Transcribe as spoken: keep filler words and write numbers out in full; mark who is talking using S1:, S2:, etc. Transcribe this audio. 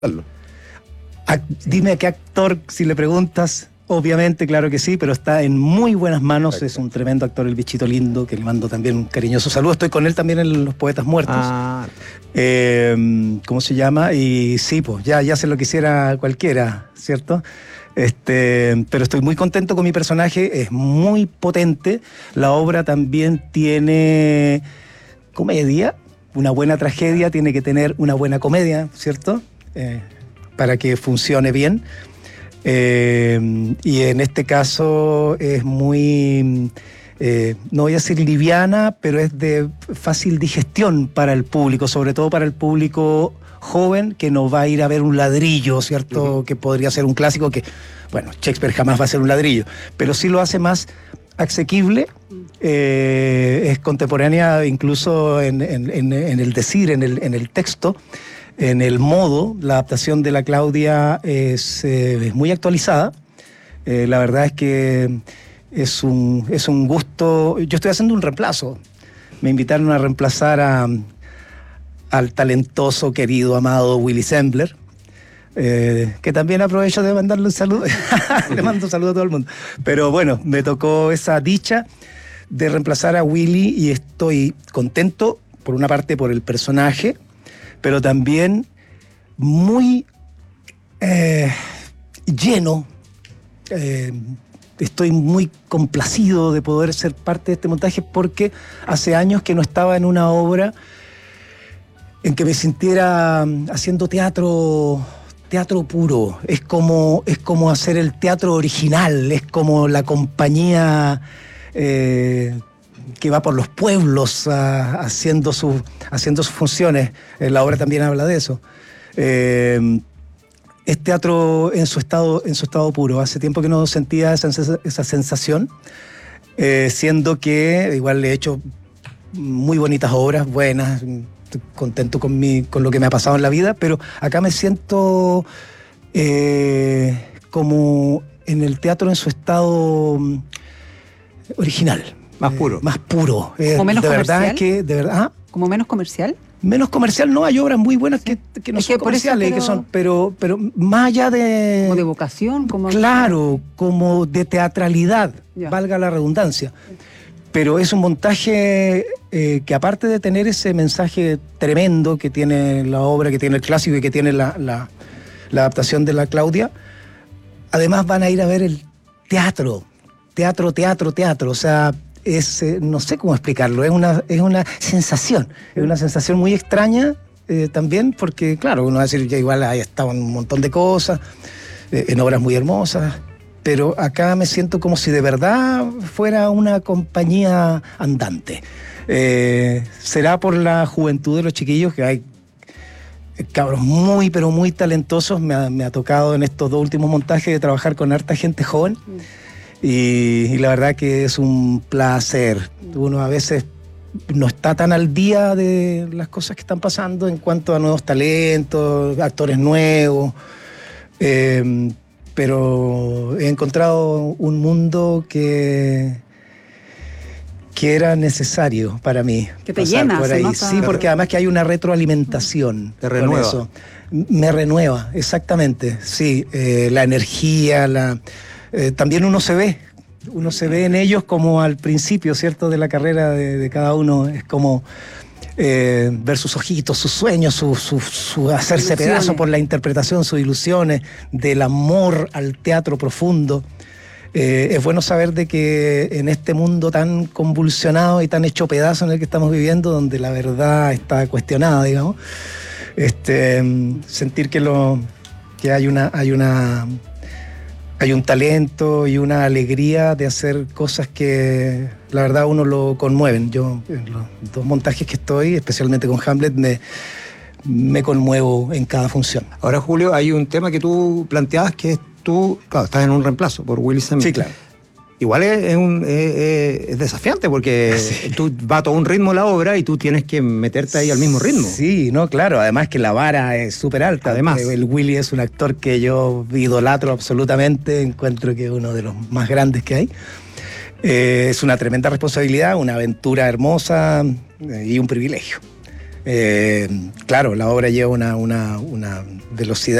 S1: A, dime a qué actor, si le preguntas, obviamente, claro que sí, pero está en muy buenas manos. Exacto. Es un tremendo actor, el Bichito Lindo, que le mando también un cariñoso saludo. Estoy con él también en Los Poetas Muertos. Ah. Eh, ¿Cómo se llama? Y sí, pues ya, ya se lo quisiera cualquiera, ¿cierto? Este, pero estoy muy contento con mi personaje, es muy potente. La obra también tiene comedia, una buena tragedia tiene que tener una buena comedia, ¿cierto? Eh, para que funcione bien. Eh, y en este caso es muy, eh, no voy a decir liviana, pero es de fácil digestión para el público, sobre todo para el público joven que no va a ir a ver un ladrillo, ¿cierto? Uh-huh. Que podría ser un clásico que, bueno, Shakespeare jamás va a ser un ladrillo, pero sí lo hace más asequible, eh, es contemporánea incluso en, en, en, en el decir, en el, en el texto, en el modo. La adaptación de la Claudia es, eh, es muy actualizada. Eh, la verdad es que es un, es un gusto. Yo estoy haciendo un reemplazo. Me invitaron a reemplazar a, al talentoso, querido, amado Willy Sembler, eh, que también aprovecho de mandarle un saludo. Le mando un saludo a todo el mundo. Pero bueno, me tocó esa dicha de reemplazar a Willy y estoy contento, por una parte, por el personaje, pero también muy eh, lleno. Eh, estoy muy complacido de poder ser parte de este montaje porque hace años que no estaba en una obra en que me sintiera haciendo teatro, teatro puro. Es como, es como hacer el teatro original, es como la compañía eh, que va por los pueblos a, haciendo, su, haciendo sus funciones. La obra también habla de eso. Eh, es teatro en su estado, en su estado puro. Hace tiempo que no sentía esa, esa sensación, eh, siendo que igual le he hecho muy bonitas obras, buenas, estoy contento con, mi, con lo que me ha pasado en la vida, pero acá me siento eh, como en el teatro en su estado original.
S2: Más puro.
S1: Eh, más puro.
S3: Eh, ¿Como menos
S1: de
S3: comercial?
S1: Verdad es que, de verdad, ¿ah?
S3: ¿Como menos comercial?
S1: Menos comercial no, hay obras muy buenas que, que no es son que comerciales, eso, pero, que son, pero, pero más allá de...
S3: Como de vocación, como...
S1: Claro, como de teatralidad, ya. Valga la redundancia. Pero es un montaje eh, que aparte de tener ese mensaje tremendo que tiene la obra, que tiene el clásico y que tiene la, la, la adaptación de la Claudia, además van a ir a ver el teatro, teatro, teatro, teatro, o sea... Es, eh, no sé cómo explicarlo, es una, es una sensación, es una sensación muy extraña eh, también, porque claro, uno va a decir, ya igual ahí estaban un montón de cosas, eh, en obras muy hermosas, pero acá me siento como si de verdad fuera una compañía andante. Eh, será por la juventud de los chiquillos, que hay cabros muy, pero muy talentosos. Me ha, me ha tocado en estos dos últimos montajes de trabajar con harta gente joven. Y, y la verdad que es un placer. Uno a veces no está tan al día de las cosas que están pasando en cuanto a nuevos talentos, actores nuevos, eh, pero he encontrado un mundo que, que era necesario para mí.
S3: Que te llena,
S1: por ahí. Sí, porque además que hay una retroalimentación.
S2: Te renueva.
S1: Eso. Me renueva, exactamente. Sí, eh, la energía, la... Eh, también uno se ve, uno se ve en ellos como al principio, ¿cierto?, de la carrera de, de cada uno. Es como eh, ver sus ojitos, sus sueños, su, su, su hacerse ilusiones. Pedazo por la interpretación, sus ilusiones, del amor al teatro profundo. Eh, es bueno saber de que en este mundo tan convulsionado y tan hecho pedazo en el que estamos viviendo, donde la verdad está cuestionada, digamos, este, sentir que, lo, que hay una... Hay una Hay un talento y una alegría de hacer cosas que la verdad uno lo conmueven. Yo en los dos montajes que estoy, especialmente con Hamlet, me, me conmuevo en cada función.
S2: Ahora, Julio, hay un tema que tú planteabas que es tú, claro, estás en un reemplazo por Willy Sembler.
S1: Sí, claro.
S2: Igual es, es, un, es, es desafiante porque sí. Tú va a todo un ritmo la obra y tú tienes que meterte ahí al mismo ritmo.
S1: Sí, no, claro. Además que la vara es súper alta.
S2: Además.
S1: El Willy es un actor que yo idolatro absolutamente. Encuentro que es uno de los más grandes que hay. Eh, es una tremenda responsabilidad, una aventura hermosa eh, y un privilegio. Eh, claro, la obra lleva una, una, una velocidad